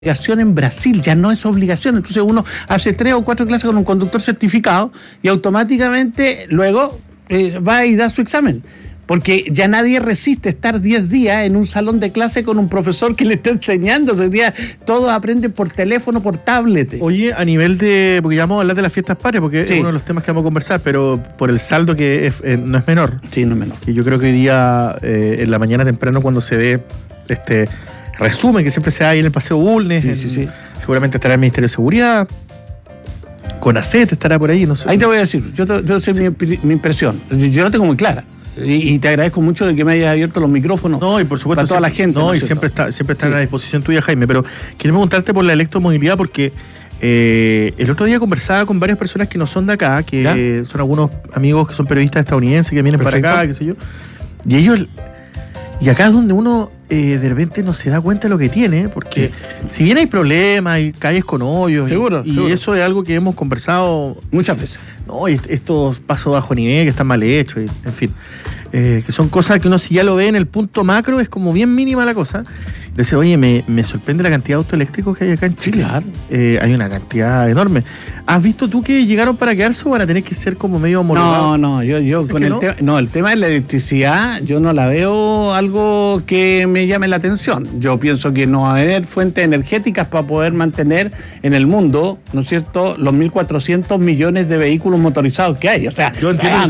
obligación en Brasil, ya no es obligación. Entonces uno hace 3 o 4 clases con un conductor certificado y automáticamente luego va y da su examen. Porque ya nadie resiste estar 10 días en un salón de clase con un profesor que le está enseñando. Hoy día todos aprenden por teléfono, por tablet. Oye, a nivel de, porque ya vamos a hablar de las fiestas patrias, porque sí, es uno de los temas que vamos a conversar, pero por el saldo que no es menor. Sí, no es menor. Que yo creo que hoy día, en la mañana temprano, cuando se ve resumen que siempre se da ahí en el Paseo Bulnes, sí. Seguramente estará el Ministerio de Seguridad, CONACET estará por ahí, no sé. Ahí te voy a decir, yo te voy a decir mi impresión. Yo la tengo muy clara. Y te agradezco mucho de que me hayas abierto los micrófonos. No, y por supuesto, para toda la gente. No, y siempre está a la disposición tuya, Jaime. Pero quiero preguntarte por la electromovilidad, porque el otro día conversaba con varias personas que no son de acá, que ¿ya? Son algunos amigos que son periodistas estadounidenses que vienen para acá, qué sé yo. Y ellos, y acá es donde uno de repente no se da cuenta de lo que tiene, porque si bien hay problemas, hay calles con hoyos, seguro. Eso es algo que hemos conversado muchas veces. No, y estos pasos bajo nivel que están mal hechos, en fin, que son cosas que uno, si ya lo ve en el punto macro, es como bien mínima la cosa. Decir, oye, me sorprende la cantidad de autos eléctricos que hay acá en Chile. Claro. Hay una cantidad enorme. ¿Has visto tú que llegaron para quedarse o van a tener que ser como medio homologados? No, yo con el tema de la electricidad, yo no la veo algo que me llame la atención. Yo pienso que no va a haber fuentes energéticas para poder mantener en el mundo, ¿no es cierto?, los 1.400 millones de vehículos motorizados que hay. O sea, yo entiendo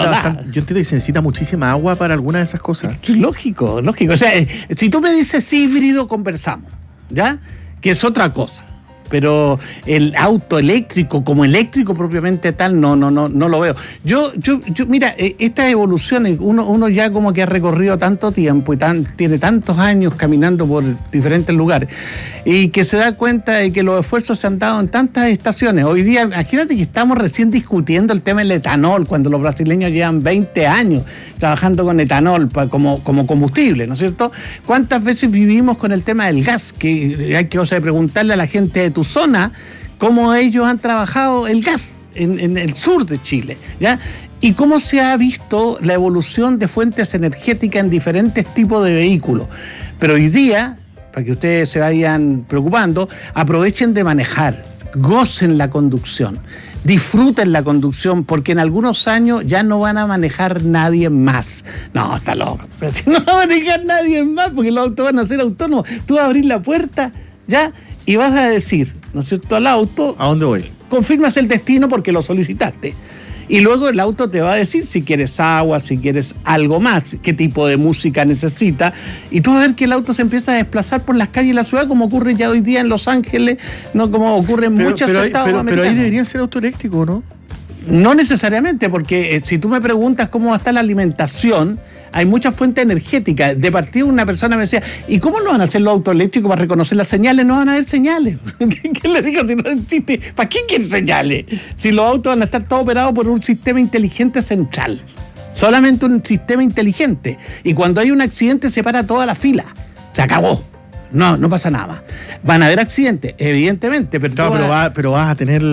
que se necesita muchísima agua para algunas de esas cosas. Lógico. O sea, si tú me dices híbrido, conversamos, ¿ya? Que es otra cosa. Pero el auto eléctrico, como eléctrico propiamente tal, no lo veo. Yo mira, estas evoluciones, uno ya como que ha recorrido tanto tiempo y tiene tantos años caminando por diferentes lugares, y que se da cuenta de que los esfuerzos se han dado en tantas estaciones. Hoy día, imagínate que estamos recién discutiendo el tema del etanol, cuando los brasileños llevan 20 años trabajando con etanol como combustible, ¿no es cierto? ¿Cuántas veces vivimos con el tema del gas? Que hay que preguntarle a la gente de tu zona cómo ellos han trabajado el gas en el sur de Chile, ¿ya? Y cómo se ha visto la evolución de fuentes energéticas en diferentes tipos de vehículos. Pero hoy día, para que ustedes se vayan preocupando, aprovechen de manejar, gocen la conducción, disfruten la conducción, porque en algunos años ya no van a manejar nadie más. No, está loco. Pero si no va a manejar nadie más, porque los autos van a ser autónomos. Tú vas a abrir la puerta, ¿ya? Y vas a decir, ¿no es cierto?, al auto, ¿a dónde voy? Confirmas el destino porque lo solicitaste. Y luego el auto te va a decir si quieres agua, si quieres algo más, qué tipo de música necesita. Y tú vas a ver que el auto se empieza a desplazar por las calles de la ciudad, como ocurre ya hoy día en Los Ángeles, no como ocurre en muchos estados americanos. Pero ahí debería ser autoeléctrico, ¿no? No necesariamente, porque si tú me preguntas cómo va a estar la alimentación, hay muchas fuentes energéticas. De partida una persona me decía, ¿y cómo no van a hacer los autos eléctricos para reconocer las señales? No van a haber señales. ¿Qué le digo si no existe? ¿Para qué quieren señales? Si los autos van a estar todos operados por un sistema inteligente central. Solamente un sistema inteligente. Y cuando hay un accidente se para toda la fila. Se acabó. No pasa nada. Van a haber accidentes, evidentemente. Pero vas a tener...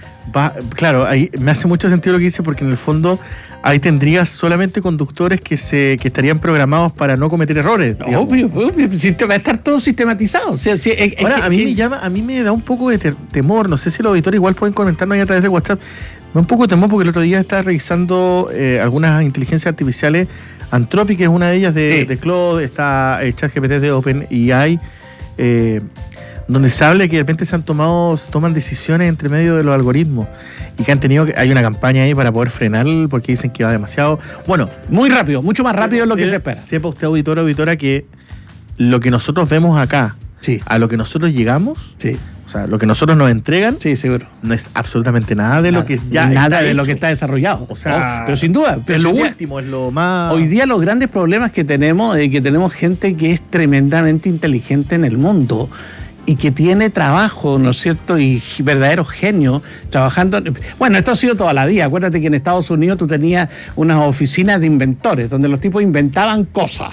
claro, ahí me hace mucho sentido lo que dice, porque en el fondo ahí tendrías solamente conductores que estarían programados para no cometer errores. Obvio, va a estar todo sistematizado. O sea, ahora, a mí me da un poco de temor, no sé si los auditores igual pueden comentarnos ahí a través de WhatsApp. Me da un poco de temor porque el otro día estaba revisando algunas inteligencias artificiales. Anthropic es una de ellas de Claude, está ChatGPT de OpenAI, donde se habla que de repente toman decisiones entre medio de los algoritmos y que hay una campaña ahí para poder frenar porque dicen que va demasiado, muy rápido, mucho más rápido de lo que se espera. Sepa usted, auditora, que lo que nosotros vemos acá, a lo que nosotros llegamos, o sea, lo que nosotros nos entregan, seguro, no es absolutamente nada de lo que ya nada de lo que está desarrollado. O sea, pero sin duda, es lo último, es lo más. Hoy día los grandes problemas que tenemos es que tenemos gente que es tremendamente inteligente en el mundo y que tiene trabajo, ¿no es cierto?, y verdaderos genios trabajando. Bueno, esto ha sido toda la vida. Acuérdate que en Estados Unidos tú tenías unas oficinas de inventores, donde los tipos inventaban cosas.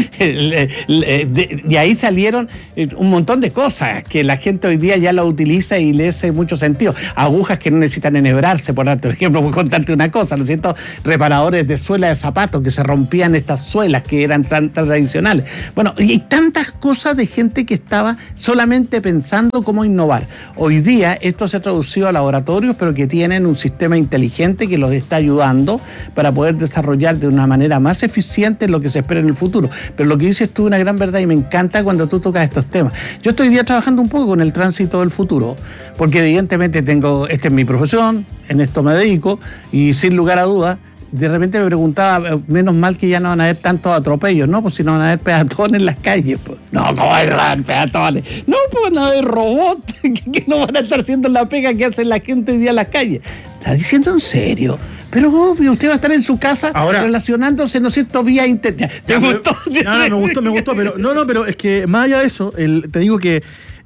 De ahí salieron un montón de cosas que la gente hoy día ya la utiliza y le hace mucho sentido. Agujas que no necesitan enhebrarse, por ejemplo, voy a contarte una cosa, ¿no es cierto?, reparadores de suela de zapatos que se rompían estas suelas que eran tan tradicionales. Bueno, y hay tantas cosas de gente que estaba solamente constantemente pensando cómo innovar. Hoy día esto se ha traducido a laboratorios, pero que tienen un sistema inteligente que los está ayudando para poder desarrollar de una manera más eficiente lo que se espera en el futuro. Pero lo que dices tú es una gran verdad y me encanta cuando tú tocas estos temas. Yo estoy hoy día trabajando un poco con el tránsito del futuro, porque evidentemente esta es mi profesión, en esto me dedico, y sin lugar a dudas, de repente me preguntaba, menos mal que ya no van a haber tantos atropellos, ¿no? Pues si no van a haber peatones en las calles, pues. No, ¿cómo van a haber peatones? No, pues van a haber robots que no van a estar haciendo la pega que hace la gente hoy día en las calles. ¿Estás diciendo en serio? Pero obvio, usted va a estar en su casa ahora, relacionándose, ¿no es cierto?, vía internet. ¿Te gustó? No, me gustó, pero pero es que más allá de eso, te digo que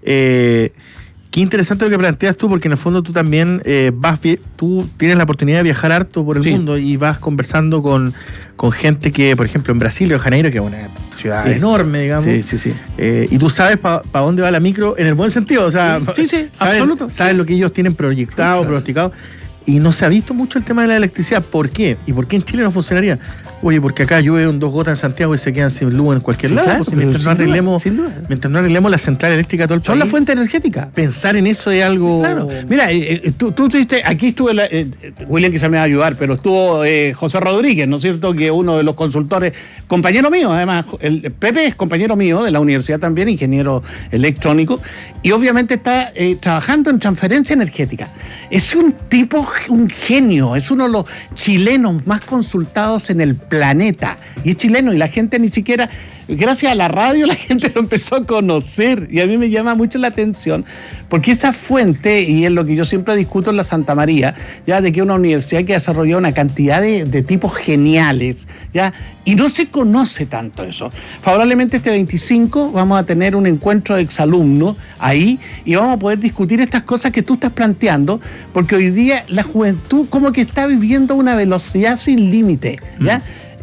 qué interesante lo que planteas tú, porque en el fondo tú también tú tienes la oportunidad de viajar harto por el mundo y vas conversando con gente que, por ejemplo, en Brasil, Río de Janeiro, que es una ciudad enorme, digamos. Sí. Y tú sabes para dónde va la micro en el buen sentido, o sea, sabes lo que ellos tienen proyectado, pronosticado. Y no se ha visto mucho el tema de la electricidad. ¿Por qué? ¿Y por qué en Chile no funcionaría? Oye, porque acá llueve 2 gotas en Santiago y se quedan sin luz en cualquier lado. Claro, pues, mientras no arreglemos la central eléctrica de todo el país. Son la fuente energética. Pensar en eso es algo... Claro. Mira, tú estuviste, aquí estuvo William quizá me va a ayudar, pero estuvo José Rodríguez, ¿no es cierto?, que uno de los consultores, compañero mío, además, el Pepe es compañero mío de la universidad también, ingeniero electrónico, y obviamente está trabajando en transferencia energética. Es un tipo, un genio, es uno de los chilenos más consultados en el planeta, y es chileno, y la gente ni siquiera, gracias a la radio, la gente lo empezó a conocer, y a mí me llama mucho la atención, porque esa fuente, y es lo que yo siempre discuto en la Santa María, ya de que es una universidad que ha desarrollado una cantidad de tipos geniales, ya, y no se conoce tanto eso. Favorablemente este 25 vamos a tener un encuentro de exalumnos ahí, y vamos a poder discutir estas cosas que tú estás planteando, porque hoy día la juventud como que está viviendo una velocidad sin límite, ¿ya?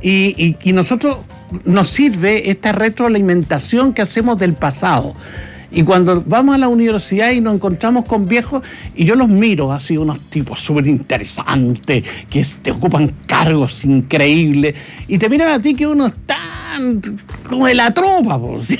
Y nosotros nos sirve esta retroalimentación que hacemos del pasado. Y cuando vamos a la universidad y nos encontramos con viejos, y yo los miro así, unos tipos súper interesantes, que te ocupan cargos increíbles, y te miran a ti que uno está como de la tropa, ¿sí?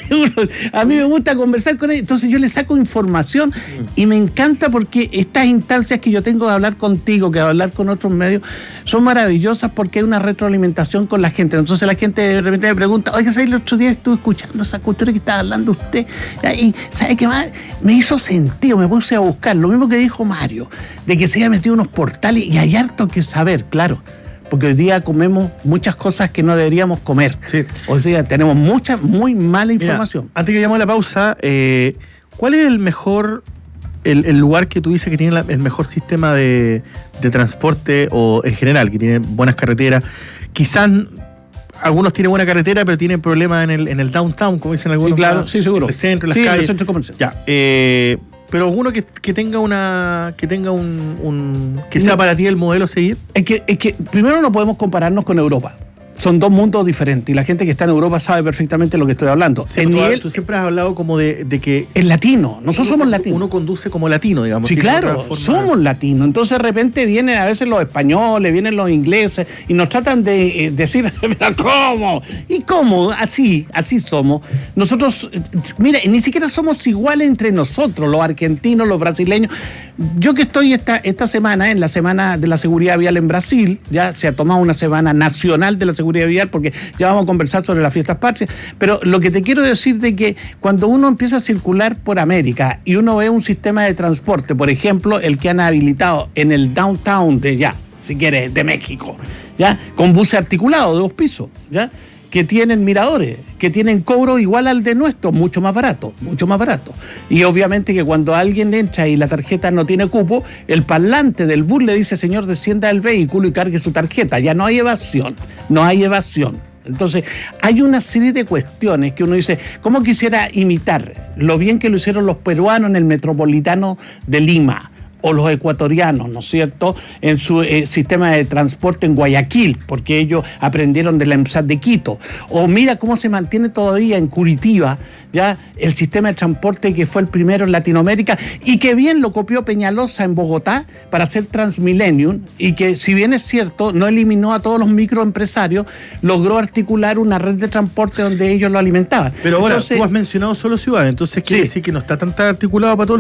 A mí me gusta conversar con ellos, entonces yo les saco información y me encanta porque estas instancias que yo tengo de hablar contigo, que de hablar con otros medios, son maravillosas porque hay una retroalimentación con la gente. Entonces la gente de repente me pregunta, oiga, ¿sabes? El otro día estuve escuchando esa cultura que estaba hablando usted, y ¿sabe qué más? Me hizo sentido, me puse a buscar, lo mismo que dijo Mario, de que se haya metido unos portales, y hay harto que saber, claro. Porque hoy día comemos muchas cosas que no deberíamos comer. Sí. O sea, tenemos mucha, muy mala información. Mira, antes que llegamos a la pausa, ¿cuál es el mejor, el lugar que tú dices que tiene el mejor sistema de transporte, o en general, que tiene buenas carreteras? Quizás algunos tienen buena carretera, pero tienen problemas en el downtown, como dicen algunos. Sí, claro, sí, seguro. El centro, las calles. El centro comercial. Ya. Pero alguno que tenga que sea para ti el modelo a seguir. Es que primero no podemos compararnos con Europa. Son dos mundos diferentes, y la gente que está en Europa sabe perfectamente lo que estoy hablando. Sí, tú siempre has hablado como de que... Es latino, nosotros somos latinos. Uno conduce como latino, digamos. Sí, claro, somos latinos. Entonces de repente vienen a veces los españoles, vienen los ingleses, y nos tratan de decir, ¿pero cómo? ¿Y cómo? Así somos. Nosotros, mira, ni siquiera somos iguales entre nosotros, los argentinos, los brasileños. Yo que estoy esta semana, en la Semana de la Seguridad Vial en Brasil, ya se ha tomado una semana nacional de la seguridad vial, porque ya vamos a conversar sobre las fiestas patrias, pero lo que te quiero decir de que cuando uno empieza a circular por América y uno ve un sistema de transporte, por ejemplo, el que han habilitado en el downtown si quieres, de México, ya, con buses articulados de 2 pisos, ya, que tienen miradores, que tienen cobro igual al de nuestro, mucho más barato. Y obviamente que cuando alguien entra y la tarjeta no tiene cupo, el parlante del bus le dice, señor, descienda del vehículo y cargue su tarjeta. Ya no hay evasión. Entonces, hay una serie de cuestiones que uno dice, ¿cómo quisiera imitar lo bien que lo hicieron los peruanos en el Metropolitano de Lima? o los ecuatorianos, ¿no es cierto?, en su sistema de transporte en Guayaquil, porque ellos aprendieron de la EMSAT de Quito. O mira cómo se mantiene todavía en Curitiba, ya el sistema de transporte que fue el primero en Latinoamérica y que bien lo copió Peñalosa en Bogotá para hacer Transmillennium, y que, si bien es cierto, no eliminó a todos los microempresarios, logró articular una red de transporte donde ellos lo alimentaban. Pero ahora, Entonces, tú has mencionado solo ciudades, entonces quiere decir que no está tan articulado para todos